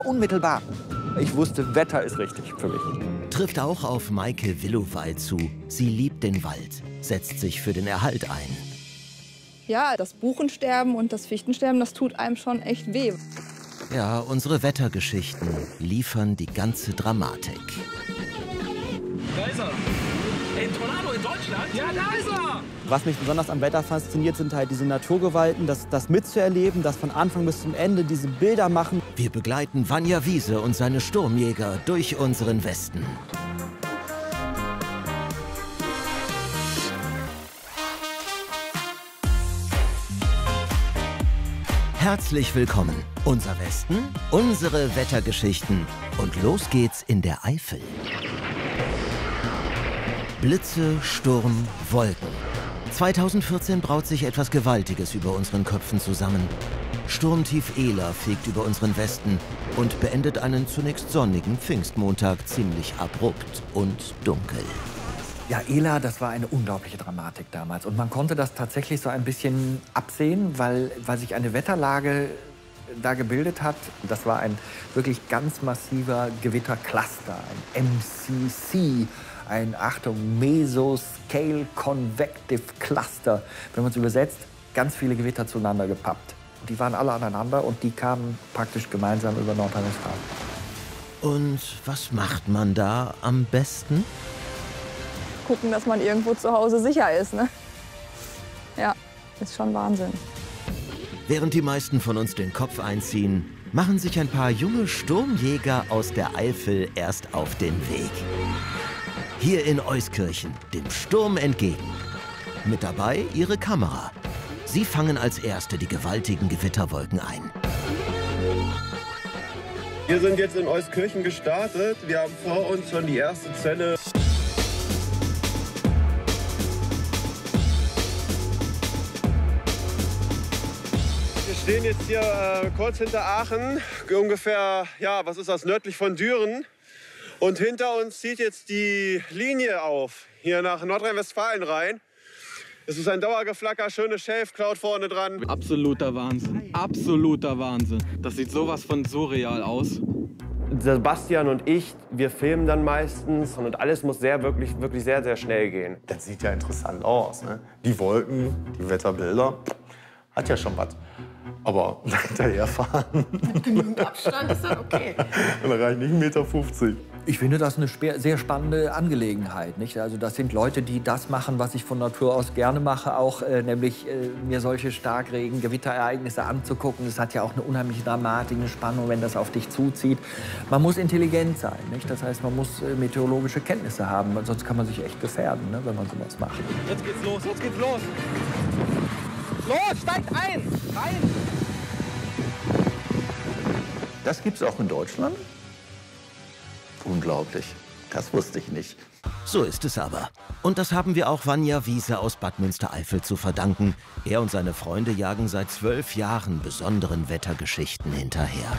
Unmittelbar. Ich wusste, Wetter ist richtig für mich. Trifft auch auf Maike Willowald zu. Sie liebt den Wald, setzt sich für den Erhalt ein. Ja, das Buchensterben und das Fichtensterben, das tut einem schon echt weh. Ja, unsere Wettergeschichten liefern die ganze Dramatik. Da ist er. Ey, ein Tornado in Deutschland? Ja, da ist er! Was mich besonders am Wetter fasziniert, sind halt diese Naturgewalten, das mitzuerleben, das von Anfang bis zum Ende, diese Bilder machen. Wir begleiten Vanja Wiese und seine Sturmjäger durch unseren Westen. Herzlich willkommen. Unser Westen, unsere Wettergeschichten. Und los geht's in der Eifel. Blitze, Sturm, Wolken. 2014 braut sich etwas Gewaltiges über unseren Köpfen zusammen. Sturmtief Ela fegt über unseren Westen und beendet einen zunächst sonnigen Pfingstmontag ziemlich abrupt und dunkel. Ja, Ela, das war eine unglaubliche Dramatik damals. Und man konnte das tatsächlich so ein bisschen absehen, weil sich eine Wetterlage da gebildet hat. Das war ein wirklich ganz massiver Gewittercluster, ein MCC. Ein, Achtung, Mesoscale Convective Cluster. Wenn man es übersetzt, ganz viele Gewitter zueinander gepappt. Die waren alle aneinander und die kamen praktisch gemeinsam über Nordrhein-Westfalen. Und was macht man da am besten? Gucken, dass man irgendwo zu Hause sicher ist, ne? Ja, ist schon Wahnsinn. Während die meisten von uns den Kopf einziehen, machen sich ein paar junge Sturmjäger aus der Eifel erst auf den Weg. Hier in Euskirchen, dem Sturm entgegen. Mit dabei ihre Kamera. Sie fangen als Erste die gewaltigen Gewitterwolken ein. Wir sind jetzt in Euskirchen gestartet. Wir haben vor uns schon die erste Zelle. Wir stehen jetzt hier kurz hinter Aachen, ungefähr, ja, was ist das, nördlich von Düren. Und hinter uns zieht jetzt die Linie auf, hier nach Nordrhein-Westfalen rein. Es ist ein Dauergeflacker, schöne Schelfcloud vorne dran. Absoluter Wahnsinn. Absoluter Wahnsinn. Das sieht sowas von surreal aus. Sebastian und ich, wir filmen dann meistens und alles muss wirklich sehr, sehr schnell gehen. Das sieht ja interessant aus, ne? Die Wolken, die Wetterbilder, hat ja schon was. Aber hinterherfahren. Mit genügend Abstand ist das okay. Und da reicht nicht 1,50 m. Ich finde das eine sehr spannende Angelegenheit, nicht? Also das sind Leute, die das machen, was ich von Natur aus gerne mache, auch nämlich mir solche Starkregen, Gewitterereignisse anzugucken. Das hat ja auch eine unheimliche Dramatik, eine Spannung, wenn das auf dich zuzieht. Man muss intelligent sein, nicht? Das heißt, man muss meteorologische Kenntnisse haben, sonst kann man sich echt gefährden, ne, wenn man sowas macht. Jetzt geht's los, jetzt geht's los. Los, steigt ein! Rein! Das gibt's auch in Deutschland? Unglaublich. Das wusste ich nicht. So ist es aber. Und das haben wir auch Vanja Wiese aus Bad Münstereifel zu verdanken. Er und seine Freunde jagen seit 12 Jahren besonderen Wettergeschichten hinterher.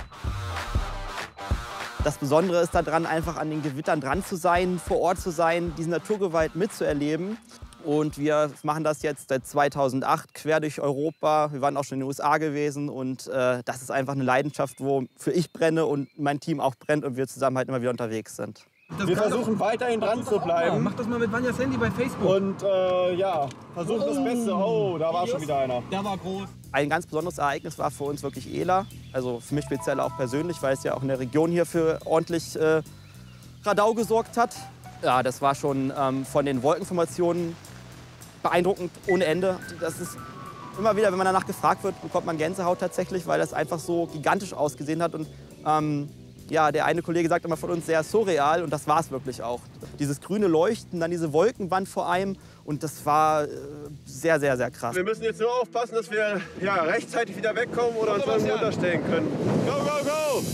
Das Besondere ist daran, einfach an den Gewittern dran zu sein, vor Ort zu sein, diese Naturgewalt mitzuerleben. Und wir machen das jetzt seit 2008 quer durch Europa. Wir waren auch schon in den USA gewesen. Und das ist einfach eine Leidenschaft, wofür ich brenne und mein Team auch brennt und wir zusammen halt immer wieder unterwegs sind. Wir versuchen weiterhin dran zu bleiben. Mach das mal mit Vanjas Handy bei Facebook. Und ja, versuchen das Beste. Oh, da war schon wieder einer. Der war groß. Ein ganz besonderes Ereignis war für uns wirklich Ela. Also für mich speziell auch persönlich, weil es ja auch in der Region hier für ordentlich Radau gesorgt hat. Ja, das war schon von den Wolkenformationen beeindruckend ohne Ende. Das ist immer wieder, wenn man danach gefragt wird, bekommt man Gänsehaut tatsächlich, weil das einfach so gigantisch ausgesehen hat. Und ja, der eine Kollege sagt immer von uns sehr surreal und das war es wirklich auch. Dieses grüne Leuchten, dann diese Wolkenwand vor einem und das war sehr, sehr, sehr krass. Wir müssen jetzt nur aufpassen, dass wir ja, rechtzeitig wieder wegkommen oder uns irgendwo unterstellen können. Go, go, go!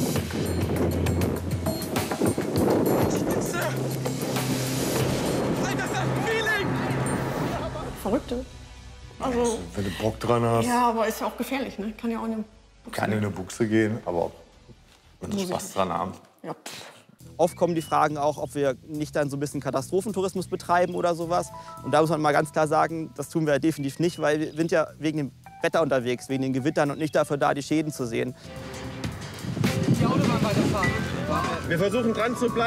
Verrückte. Also, Wenn du Bock dran hast, ja, aber ist ja auch gefährlich, ne? Kann ja auch in eine Buchse kann in eine Buchse gehen, aber wenn du Spaß dran haben. Ja. Oft kommen die Fragen auch, ob wir nicht dann so ein bisschen Katastrophentourismus betreiben oder sowas. Und da muss man mal ganz klar sagen, das tun wir definitiv nicht, weil wir sind ja wegen dem Wetter unterwegs, wegen den Gewittern und nicht dafür da, die Schäden zu sehen. Die Autobahn weiter. Wir versuchen dran zu bleiben.